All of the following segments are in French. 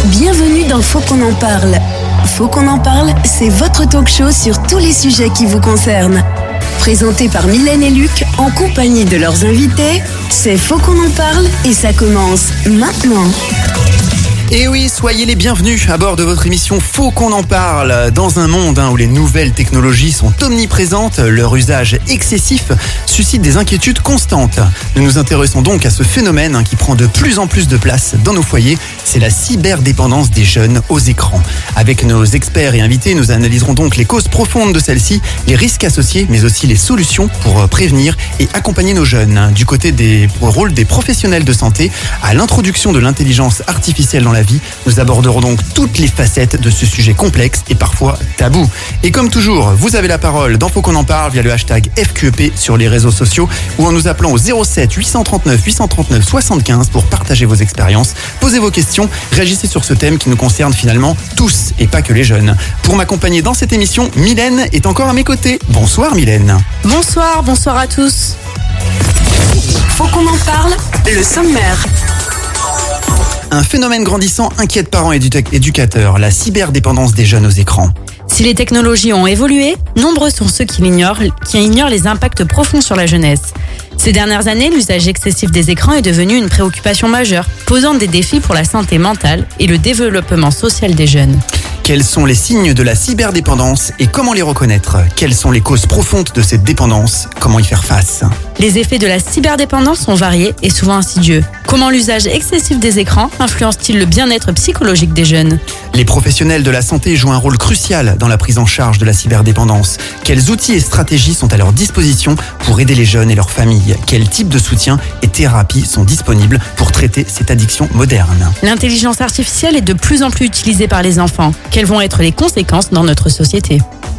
Bienvenue dans Faut qu'on en parle. Faut qu'on en parle, c'est votre talk show sur tous les sujets qui vous concernent. Présenté par Mylène et Luc en compagnie de leurs invités, c'est Faut qu'on en parle et ça commence maintenant. Et oui, soyez les bienvenus à bord de votre émission Faut qu'on en parle. Dans un monde où les nouvelles technologies sont omniprésentes, leur usage excessif suscite des inquiétudes constantes. Nous nous intéressons donc à ce phénomène qui prend de plus en plus de place dans nos foyers, c'est la cyberdépendance des jeunes aux écrans. Avec nos experts et invités, nous analyserons donc les causes profondes de celle-ci, les risques associés, mais aussi les solutions pour prévenir et accompagner nos jeunes. Du côté des rôles des professionnels de santé, à l'introduction de l'intelligence artificielle dans la vie, nous aborderons donc toutes les facettes de ce sujet complexe et parfois tabou. Et comme toujours, vous avez la parole dans Faut qu'on en parle via le hashtag FQEP sur les réseaux sociaux ou en nous appelant au 07 839 839 75 pour partager vos expériences, poser vos questions, réagissez sur ce thème qui nous concerne finalement tous et pas que les jeunes. Pour m'accompagner dans cette émission, Mylène est encore à mes côtés. Bonsoir Mylène. Bonsoir à tous. Faut qu'on en parle, le sommaire. Un phénomène grandissant inquiète parents et éducateurs, la cyberdépendance des jeunes aux écrans. Si les technologies ont évolué, nombreux sont ceux qui ignorent les impacts profonds sur la jeunesse. Ces dernières années, l'usage excessif des écrans est devenu une préoccupation majeure, posant des défis pour la santé mentale et le développement social des jeunes. Quels sont les signes de la cyberdépendance et comment les reconnaître? Quelles sont les causes profondes de cette dépendance? Comment y faire face? Les effets de la cyberdépendance sont variés et souvent insidieux. Comment l'usage excessif des écrans influence-t-il le bien-être psychologique des jeunes? Les professionnels de la santé jouent un rôle crucial dans la prise en charge de la cyberdépendance. Quels outils et stratégies sont à leur disposition pour aider les jeunes et leurs familles? Quels types de soutien et thérapies sont disponibles pour traiter cette addiction moderne? L'intelligence artificielle est de plus en plus utilisée par les enfants. Quelles vont être les conséquences dans notre société?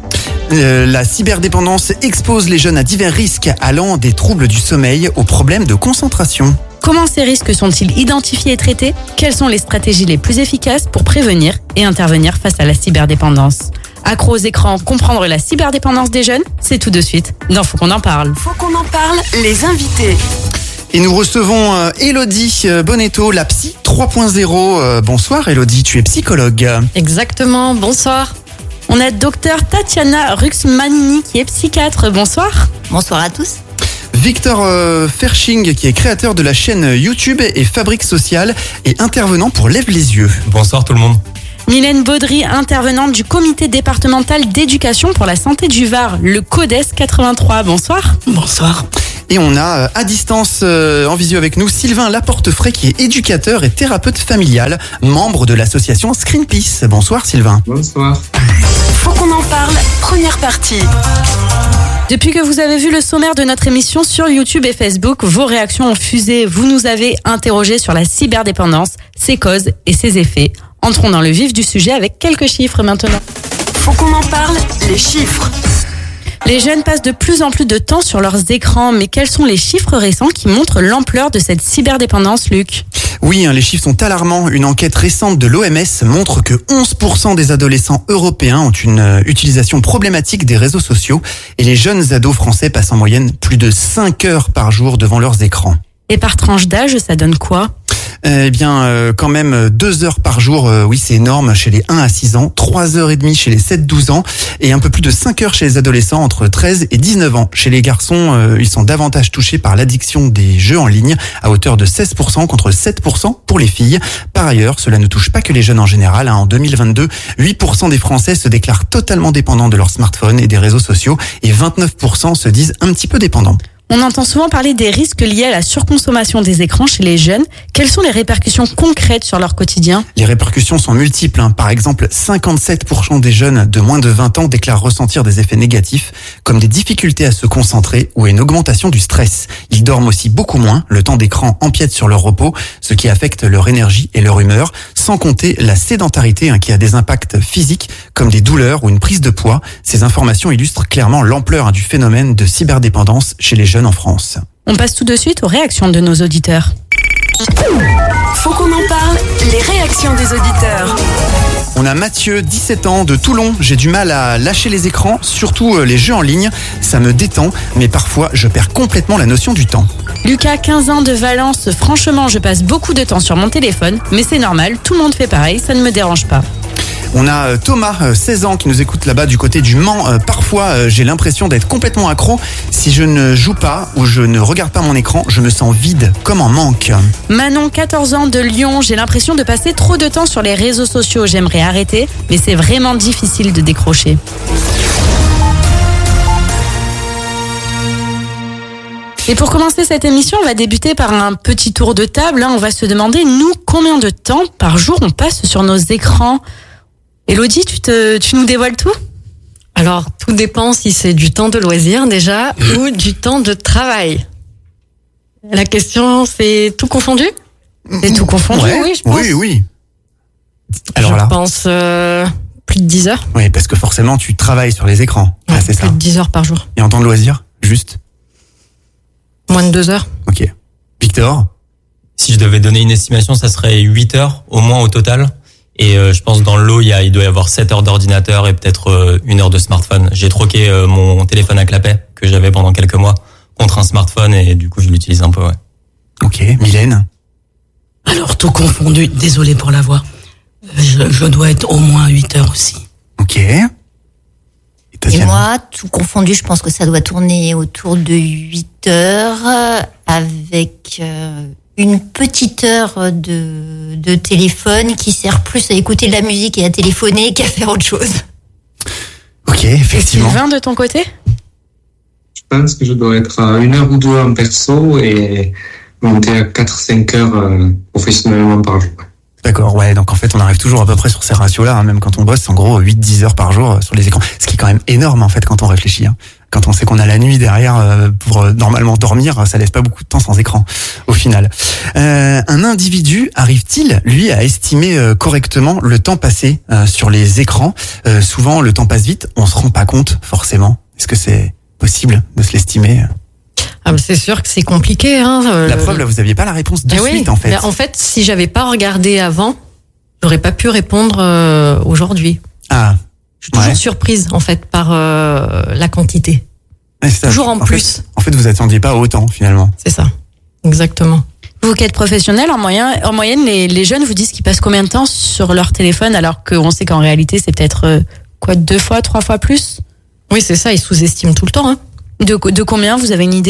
La cyberdépendance expose les jeunes à divers risques allant des troubles du sommeil aux problèmes de concentration. Comment ces risques sont-ils identifiés et traités? Quelles sont les stratégies les plus efficaces pour prévenir et intervenir face à la cyberdépendance? Accro aux écrans, comprendre la cyberdépendance des jeunes, c'est tout de suite dans Faut qu'on en parle. Faut qu'on en parle, les invités. Et nous recevons Elodie Bonetto, la psy 3.0. Bonsoir Elodie, tu es psychologue. Exactement, bonsoir. On a docteur Tatiana Ruxmanini qui est psychiatre. Bonsoir. Bonsoir à tous. Victor Ferching qui est créateur de la chaîne YouTube et Fabrique Sociale et intervenant pour Lève les yeux. Bonsoir tout le monde. Mylène Baudry, intervenante du comité départemental d'éducation pour la santé du Var, le CODES 83. Bonsoir. Bonsoir. Et on a à distance en visio avec nous Sylvain Laportefray qui est éducateur et thérapeute familial, membre de l'association Screenpeace. Bonsoir Sylvain. Bonsoir. Faut qu'on en parle, première partie. Depuis que vous avez vu le sommaire de notre émission sur YouTube et Facebook, vos réactions ont fusé. Vous nous avez interrogé sur la cyberdépendance, ses causes et ses effets. Entrons dans le vif du sujet avec quelques chiffres maintenant. Faut qu'on en parle, les chiffres. Les jeunes passent de plus en plus de temps sur leurs écrans, mais quels sont les chiffres récents qui montrent l'ampleur de cette cyberdépendance, Luc ? Oui, les chiffres sont alarmants. Une enquête récente de l'OMS montre que 11% des adolescents européens ont une utilisation problématique des réseaux sociaux et les jeunes ados français passent en moyenne plus de 5 heures par jour devant leurs écrans. Et par tranche d'âge, ça donne quoi ? Quand même 2 heures par jour, oui c'est énorme chez les 1 à 6 ans, 3h30 chez les 7-12 ans et un peu plus de 5 heures chez les adolescents entre 13 et 19 ans. Chez les garçons, ils sont davantage touchés par l'addiction des jeux en ligne à hauteur de 16% contre 7% pour les filles. Par ailleurs, cela ne touche pas que les jeunes en général. En 2022, 8% des Français se déclarent totalement dépendants de leur smartphone et des réseaux sociaux et 29% se disent un petit peu dépendants. On entend souvent parler des risques liés à la surconsommation des écrans chez les jeunes. Quelles sont les répercussions concrètes sur leur quotidien ? Les répercussions sont multiples. Par exemple, 57% des jeunes de moins de 20 ans déclarent ressentir des effets négatifs, comme des difficultés à se concentrer ou une augmentation du stress. Ils dorment aussi beaucoup moins, le temps d'écran empiète sur leur repos, ce qui affecte leur énergie et leur humeur, sans compter la sédentarité qui a des impacts physiques, comme des douleurs ou une prise de poids. Ces informations illustrent clairement l'ampleur du phénomène de cyberdépendance chez les jeunes en France. On passe tout de suite aux réactions de nos auditeurs. Faut qu'on en parle, les réactions des auditeurs. On a Mathieu, 17 ans, de Toulon. J'ai du mal à lâcher les écrans, surtout les jeux en ligne. Ça me détend, mais parfois je perds complètement la notion du temps. Lucas, 15 ans de Valence. Franchement, je passe beaucoup de temps sur mon téléphone, mais c'est normal, tout le monde fait pareil, ça ne me dérange pas. On a Thomas, 16 ans, qui nous écoute là-bas du côté du Mans. Parfois, j'ai l'impression d'être complètement accro. Si je ne joue pas ou je ne regarde pas mon écran, je me sens vide, comme en manque. Manon, 14 ans de Lyon. J'ai l'impression de passer trop de temps sur les réseaux sociaux. J'aimerais arrêter, mais c'est vraiment difficile de décrocher. Et pour commencer cette émission, on va débuter par un petit tour de table. On va se demander, nous, combien de temps par jour on passe sur nos écrans ? Elodie, tu nous dévoiles tout ? Alors, tout dépend si c'est du temps de loisir déjà ou du temps de travail. La question, c'est tout confondu ? C'est tout confondu, Ouais. oui, je pense. Oui. Alors je là, pense plus de 10 heures. oui, parce que forcément, tu travailles sur les écrans. Ouais, C'est ça. plus de 10 heures par jour. Et en temps de loisir, juste. Moins de 2 heures. Ok. Victor ? Si je devais donner une estimation, ça serait 8 heures au moins au total. Et je pense dans le lot, il doit y avoir 7 heures d'ordinateur et peut-être 1 heure de smartphone. J'ai troqué mon téléphone à clapet que j'avais pendant quelques mois contre un smartphone et du coup je l'utilise un peu. Ouais. Ok. Mylène ? Alors, tout confondu, désolé pour la voix. Je dois être au moins 8 heures aussi. Ok. Et Tatiana ? moi, tout confondu, je pense que ça doit tourner autour de 8 heures avec une petite heure de téléphone qui sert plus à écouter de la musique et à téléphoner qu'à faire autre chose. Ok, Et effectivement. Sylvain, de ton côté ? Je pense que je dois être à 1 heure ou 2 en perso et monter à 4-5 heures professionnellement par jour. D'accord, ouais, donc en fait on arrive toujours à peu près sur ces ratios-là, même quand on bosse, en gros 8-10 heures par jour sur les écrans, ce qui est quand même énorme en fait quand on réfléchit. Quand on sait qu'on a la nuit derrière pour normalement dormir, ça laisse pas beaucoup de temps sans écran au final. Un individu arrive-t-il, lui, à estimer correctement le temps passé sur les écrans ? Souvent le temps passe vite, on se rend pas compte forcément. Est-ce que c'est possible de se l'estimer ? Ah, c'est sûr que c'est compliqué. La preuve, là, vous aviez pas la réponse de Eh suite oui. en fait. Mais en fait, si j'avais pas regardé avant, j'aurais pas pu répondre aujourd'hui. Ah, Je suis toujours Ouais. surprise en fait par la quantité. ouais, c'est ça. Toujours en fait- plus. En fait, vous attendiez pas autant finalement. C'est ça. Exactement. Vous qui êtes professionnel, en moyenne, les jeunes vous disent qu'ils passent combien de temps sur leur téléphone alors qu'on sait qu'en réalité c'est peut-être 2 fois, 3 fois plus ? Oui, c'est ça. Ils sous-estiment tout le temps. De combien, vous avez une idée ?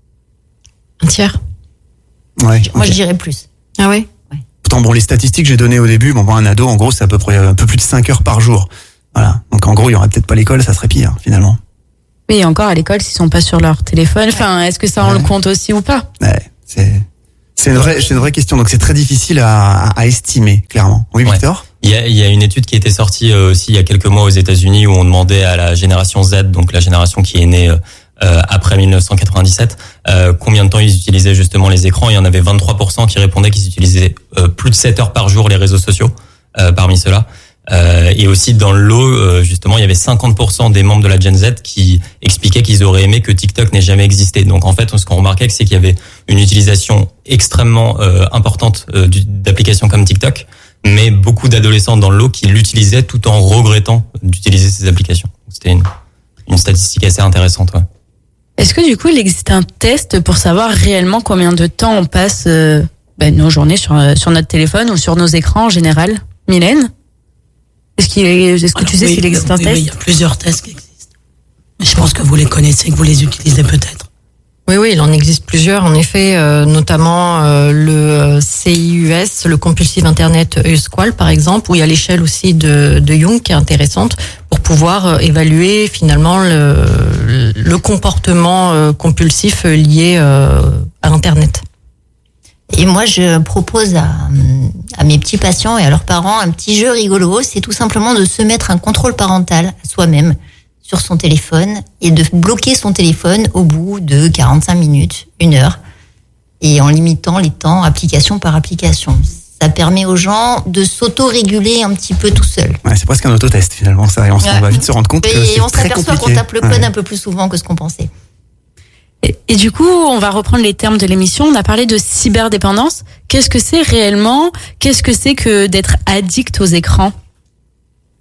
Un tiers. Ouais. Moi, ok. je dirais plus. Ah ouais. Pourtant, bon, les statistiques que j'ai données au début, un ado, en gros, c'est à peu près un peu plus de 5 heures par jour. Voilà. Donc, en gros, il y aurait peut-être pas l'école, ça serait pire, finalement. Oui, et encore à l'école, s'ils sont pas sur leur téléphone. Enfin, est-ce que ça on le compte aussi ou pas ? Ouais. C'est une vraie question. Donc, c'est très difficile à estimer, clairement. Oui, Ouais. Victor? Il y a une étude qui était sortie aussi il y a quelques mois aux États-Unis où on demandait à la génération Z, donc la génération qui est née après 1997, combien de temps ils utilisaient justement les écrans. Il y en avait 23% qui répondaient qu'ils utilisaient plus de 7 heures par jour les réseaux sociaux parmi ceux-là. Et aussi dans le lot, justement, il y avait 50% des membres de la Gen Z qui expliquaient qu'ils auraient aimé que TikTok n'ait jamais existé. Donc en fait, ce qu'on remarquait, c'est qu'il y avait une utilisation extrêmement importante d'applications comme TikTok, mais beaucoup d'adolescents dans le lot qui l'utilisaient tout en regrettant d'utiliser ces applications. C'était une statistique assez intéressante. Ouais. Est-ce que du coup, il existe un test pour savoir réellement combien de temps on passe nos journées sur notre téléphone ou sur nos écrans en général ? Mylène ? Est-ce que tu sais s'il existe un test ? Oui, il y a plusieurs tests qui existent. Mais je pense que vous les connaissez, que vous les utilisez peut-être. Oui, il en existe plusieurs, en effet, notamment le CIUS, le Compulsive Internet Usqual, par exemple, où il y a l'échelle aussi de Jung qui est intéressante pour pouvoir évaluer finalement le comportement compulsif lié à Internet. Et moi, je propose à mes petits patients et à leurs parents un petit jeu rigolo. C'est tout simplement de se mettre un contrôle parental à soi-même sur son téléphone et de bloquer son téléphone au bout de 45 minutes, 1 heure, et en limitant les temps application par application. Ça permet aux gens de s'auto-réguler un petit peu tout seul. Ouais, c'est presque un autotest finalement, ça. Et on va vite se rendre compte que c'est Et on très s'aperçoit compliqué. qu'on tape le code un peu plus souvent que ce qu'on pensait. Et du coup, on va reprendre les termes de l'émission. On a parlé de cyberdépendance. Qu'est-ce que c'est réellement ? Qu'est-ce que c'est que d'être addict aux écrans ?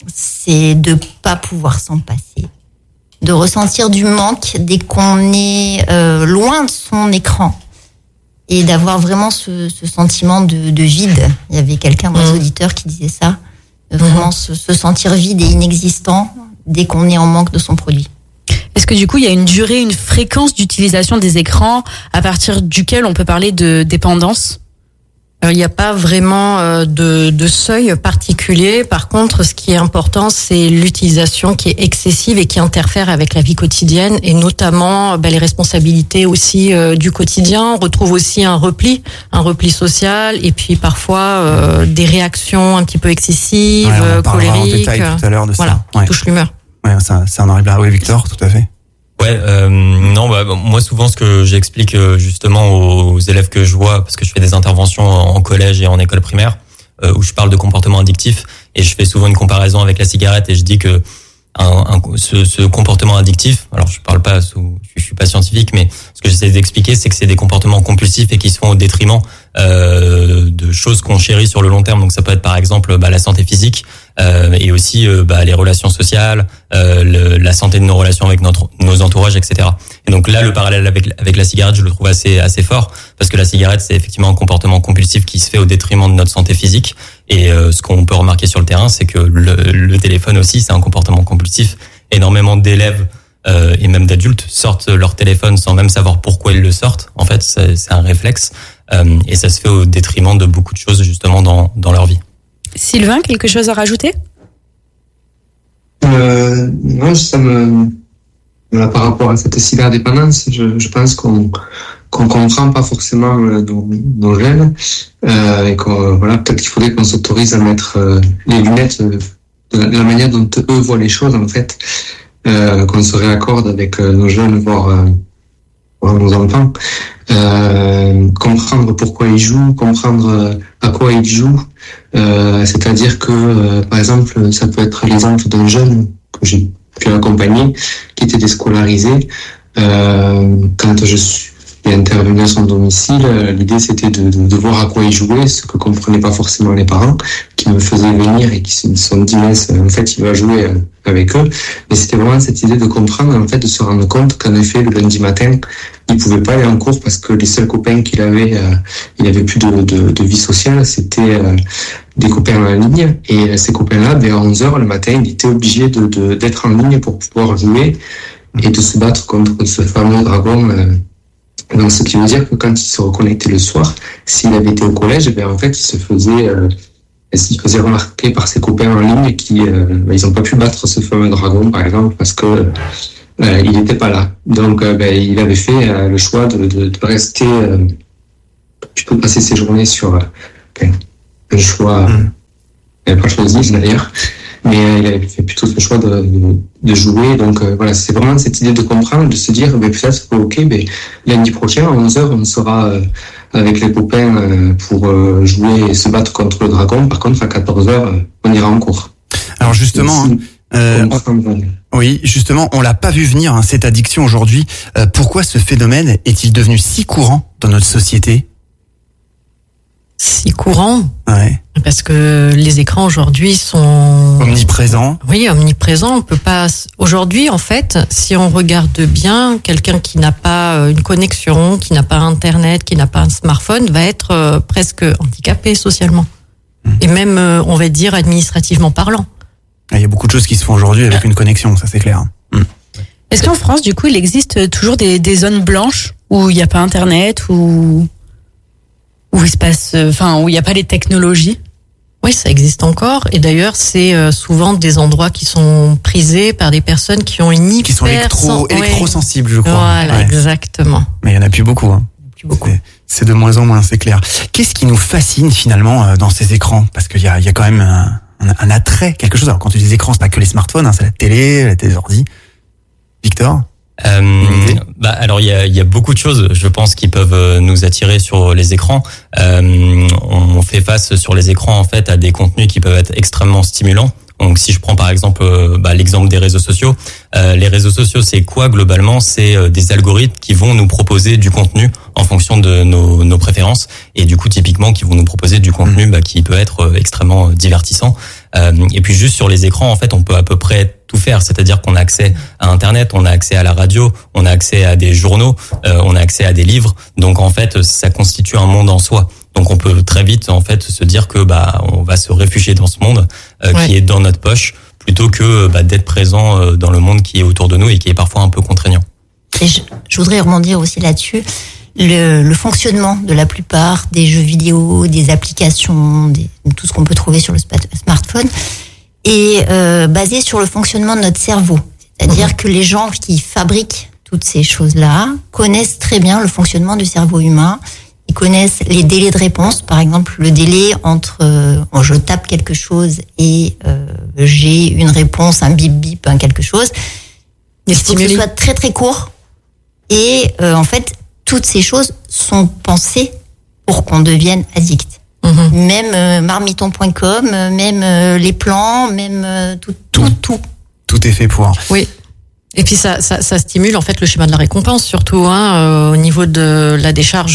c'est de pas pouvoir s'en passer, de ressentir du manque dès qu'on est loin de son écran et d'avoir vraiment ce sentiment de vide. Il y avait quelqu'un dans les auditeurs qui disait ça, vraiment se sentir vide et inexistant dès qu'on est en manque de son produit. Est-ce que du coup, il y a une durée, une fréquence d'utilisation des écrans à partir duquel on peut parler de dépendance ? Il n'y a pas vraiment de seuil particulier. Par contre, ce qui est important, c'est l'utilisation qui est excessive et qui interfère avec la vie quotidienne et notamment les responsabilités aussi du quotidien. On retrouve aussi un repli social et puis parfois des réactions un petit peu excessives, on colériques. En détail tout à l'heure de ça. Voilà, touche l'humeur. Ouais, c'est un arrive là. Oui, Victor, tout à fait. Ouais, non, moi souvent ce que j'explique justement aux élèves que je vois, parce que je fais des interventions en collège et en école primaire, où je parle de comportement addictif, et je fais souvent une comparaison avec la cigarette, et je dis que ce comportement addictif, alors je parle pas, je suis pas scientifique, mais ce que j'essaie d'expliquer, c'est que c'est des comportements compulsifs et qui se font au détriment de choses qu'on chérit sur le long terme. Donc ça peut être par exemple la santé physique, et aussi les relations sociales, la santé de nos relations avec nos entourages, etc. Et donc là, le parallèle avec la cigarette, je le trouve assez fort, parce que la cigarette, c'est effectivement un comportement compulsif qui se fait au détriment de notre santé physique. Et ce qu'on peut remarquer sur le terrain, c'est que le téléphone aussi, c'est un comportement compulsif. Énormément d'élèves et même d'adultes sortent leur téléphone sans même savoir pourquoi ils le sortent. En fait, c'est un réflexe, et ça se fait au détriment de beaucoup de choses justement dans leur vie. Sylvain, quelque chose à rajouter ? Non, ça par rapport à cette cyberdépendance, je pense qu'on comprend pas forcément nos jeunes, et peut-être qu'il faudrait qu'on s'autorise à mettre les lunettes de la manière dont eux voient les choses, en fait, qu'on se réaccorde avec nos jeunes, voire nos enfants, comprendre pourquoi ils jouent, comprendre à quoi ils jouent, c'est-à-dire que par exemple, ça peut être l'exemple d'un jeune que j'ai pu accompagner qui était déscolarisé. Quand je suis intervenu à son domicile, l'idée c'était de voir à quoi il jouait, ce que comprenaient pas forcément les parents, qui me faisaient venir et qui se sont dit en fait il va jouer avec eux. Mais c'était vraiment cette idée de comprendre, en fait, de se rendre compte qu'en effet le lundi matin il pouvait pas aller en cours parce que les seuls copains qu'il avait, il avait plus de vie sociale, c'était des copains en ligne, et ces copains-là, à 11h le matin, il était obligé d'être en ligne pour pouvoir jouer et de se battre contre ce fameux dragon. Donc, ce qui veut dire que quand il se reconnectait le soir, s'il avait été au collège, en fait, il se faisait remarquer par ses copains en ligne qui, ils n'ont pas pu battre ce fameux dragon, par exemple, parce que il n'était pas là. Donc, il avait fait le choix de rester, plutôt passer ses journées sur un choix, il n'avait pas choisi d'ailleurs, mais il avait fait plutôt ce choix de jouer. Donc c'est vraiment cette idée de comprendre, de se dire peut-être que lundi prochain à 11h on sera avec les copains pour jouer et se battre contre le dragon. Par contre à 14h on ira en cours. Alors justement, oui, justement, on l'a pas vu venir, cette addiction aujourd'hui. Pourquoi ce phénomène est-il devenu si courant dans notre société ? Si courant, ouais. Parce que les écrans aujourd'hui sont omniprésents. Oui, omniprésents. On peut pas. Aujourd'hui, en fait, si on regarde bien, quelqu'un qui n'a pas une connexion, qui n'a pas Internet, qui n'a pas un smartphone, va être presque handicapé socialement, et même, on va dire, administrativement parlant. Il y a beaucoup de choses qui se font aujourd'hui avec une connexion, ça c'est clair. Est-ce qu'en France, du coup, il existe toujours des zones blanches où il n'y a pas Internet, où il se passe, où il n'y a pas les technologies? Oui, ça existe encore. Et d'ailleurs, c'est souvent des endroits qui sont prisés par des personnes qui ont une qui sont électro-sensibles, je crois. Voilà, ouais. Exactement. Mais il n'y en a plus beaucoup. C'est de moins en moins, c'est clair. Qu'est-ce qui nous fascine finalement dans ces écrans? Parce qu'il y a quand même un attrait, quelque chose. Alors quand tu dis écrans, c'est pas que les smartphones, c'est la télé, les ordi. Victor? Alors il y a beaucoup de choses, je pense, qui peuvent nous attirer sur les écrans. On fait face sur les écrans en fait à des contenus qui peuvent être extrêmement stimulants. Donc si je prends par exemple l'exemple des réseaux sociaux, les réseaux sociaux c'est quoi globalement? C'est des algorithmes qui vont nous proposer du contenu en fonction de nos préférences, et du coup typiquement qui vont nous proposer du contenu qui peut être extrêmement divertissant. Et puis juste sur les écrans, en fait, on peut à peu près tout faire. C'est-à-dire qu'on a accès à Internet, on a accès à la radio, on a accès à des journaux, on a accès à des livres. Donc en fait, ça constitue un monde en soi. Donc on peut très vite en fait se dire que on va se réfugier dans ce monde qui est dans notre poche, plutôt que d'être présent dans le monde qui est autour de nous et qui est parfois un peu contraignant. Et je voudrais rebondir aussi là-dessus. Le fonctionnement de la plupart des jeux vidéo, des applications, tout ce qu'on peut trouver sur le smartphone est basé sur le fonctionnement de notre cerveau. C'est-à-dire que les gens qui fabriquent toutes ces choses-là connaissent très bien le fonctionnement du cerveau humain. Ils connaissent les délais de réponse. Par exemple, le délai entre je tape quelque chose et j'ai une réponse, un bip bip, quelque chose. Il faut que ce soit très très court. Et en fait, toutes ces choses sont pensées pour qu'on devienne addict. Même marmiton.com, même les plans, même tout. Tout est fait pour. Oui. Et puis ça stimule en fait le schéma de la récompense surtout au niveau de la décharge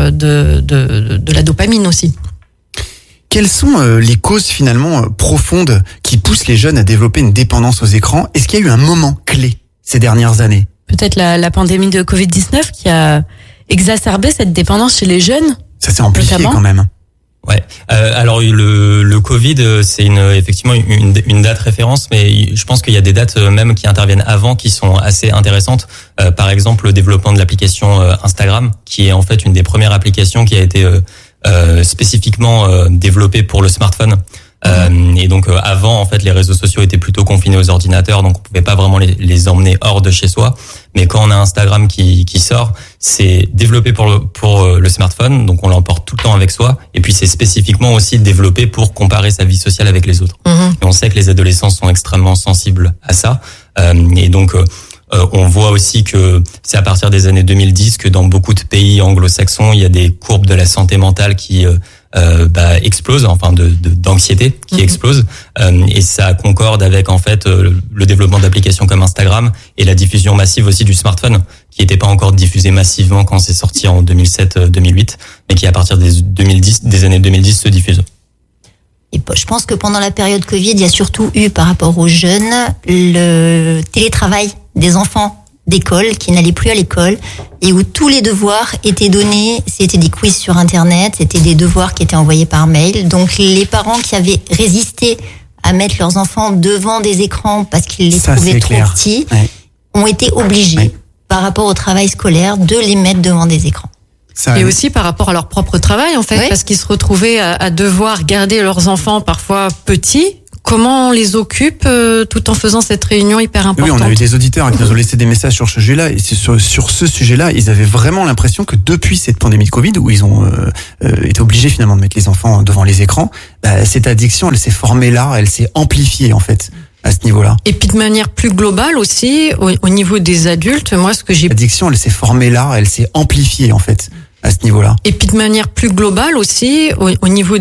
de la dopamine aussi. Quelles sont les causes finalement profondes qui poussent les jeunes à développer une dépendance aux écrans ? Est-ce qu'il y a eu un moment clé ces dernières années ? Peut-être la pandémie de Covid-19 qui a exacerbé cette dépendance chez les jeunes. Ça s'est amplifié notamment. Quand même. Ouais. Alors le Covid, c'est effectivement une date référence, mais je pense qu'il y a des dates même qui interviennent avant qui sont assez intéressantes. Par exemple, le développement de l'application Instagram, qui est en fait une des premières applications qui a été spécifiquement développée pour le smartphone. Et donc avant, en fait, les réseaux sociaux étaient plutôt confinés aux ordinateurs, donc on pouvait pas vraiment les emmener hors de chez soi. Mais quand on a Instagram qui sort, c'est développé pour le smartphone, donc on l'emporte tout le temps avec soi. Et puis c'est spécifiquement aussi développé pour comparer sa vie sociale avec les autres. Et on sait que les adolescents sont extrêmement sensibles à ça. Et donc on voit aussi que c'est à partir des années 2010 que dans beaucoup de pays anglo-saxons, il y a des courbes de la santé mentale qui explose, enfin d'anxiété qui explose, et ça concorde avec en fait le développement d'applications comme Instagram et la diffusion massive aussi du smartphone, qui n'était pas encore diffusé massivement quand c'est sorti en 2007-2008, mais qui à partir des années 2010 se diffuse. Et je pense que pendant la période Covid, il y a surtout eu par rapport aux jeunes le télétravail des enfants d'école qui n'allaient plus à l'école et où tous les devoirs étaient donnés, c'était des quiz sur Internet, c'était des devoirs qui étaient envoyés par mail. Donc les parents qui avaient résisté à mettre leurs enfants devant des écrans parce qu'ils les trouvaient trop petits, ont été obligés par rapport au travail scolaire de les mettre devant des écrans. Et aussi par rapport à leur propre travail en fait, parce qu'ils se retrouvaient à devoir garder leurs enfants parfois petits. Comment on les occupe tout en faisant cette réunion hyper importante ? Oui, on a eu des auditeurs qui nous ont laissé des messages sur ce sujet-là. Et sur ce sujet-là, ils avaient vraiment l'impression que depuis cette pandémie de Covid, où ils ont été obligés finalement de mettre les enfants devant les écrans, cette addiction, elle s'est formée là, elle s'est amplifiée en fait à ce niveau-là. Et puis de manière plus globale aussi, au niveau des adultes, moi ce que j'ai... L'addiction, elle s'est formée là, elle s'est amplifiée en fait à ce niveau-là. Et puis de manière plus globale aussi, au niveau